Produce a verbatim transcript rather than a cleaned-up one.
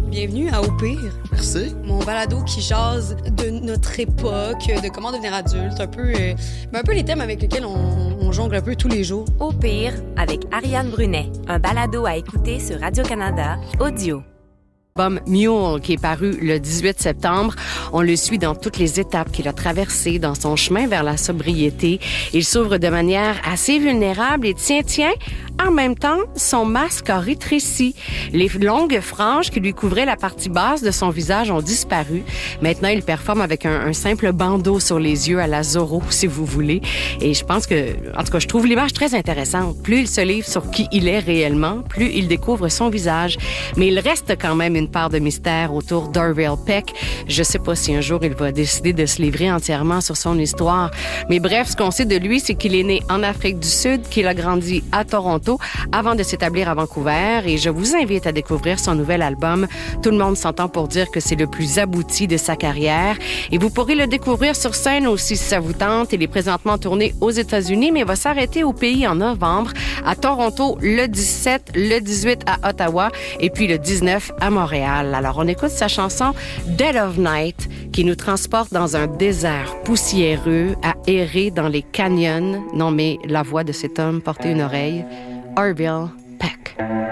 Bienvenue à Au pire. Merci. Mon balado qui jase de notre époque, de comment devenir adulte, un peu, euh, un peu les thèmes avec lesquels on, on jongle un peu tous les jours. Au pire, avec Ariane Brunet, un balado à écouter sur Radio-Canada, audio. L'album Mule, qui est paru le dix-huit septembre. On le suit dans toutes les étapes qu'il a traversées dans son chemin vers la sobriété. Il s'ouvre de manière assez vulnérable et tiens, tiens, en même temps, son masque a rétréci. Les longues franges qui lui couvraient la partie basse de son visage ont disparu. Maintenant, il performe avec un, un simple bandeau sur les yeux à la Zorro, si vous voulez. Et je pense que, en tout cas, je trouve l'image très intéressante. Plus il se livre sur qui il est réellement, plus il découvre son visage. Mais il reste quand même une part de mystère autour d'Orville Peck. Je sais pas si un jour il va décider de se livrer entièrement sur son histoire. Mais bref, ce qu'on sait de lui, c'est qu'il est né en Afrique du Sud, qu'il a grandi à Toronto avant de s'établir à Vancouver. Et je vous invite à découvrir son nouvel album. Tout le monde s'entend pour dire que c'est le plus abouti de sa carrière. Et vous pourrez le découvrir sur scène aussi si ça vous tente. Il est présentement tourné aux États-Unis, mais va s'arrêter au pays en novembre, à Toronto le dix-sept, le dix-huit à Ottawa et puis le dix-neuf à Montréal. Alors, on écoute sa chanson Dead of Night qui nous transporte dans un désert poussiéreux à errer dans les canyons. Non, mais la voix de cet homme, portez une oreille. Orville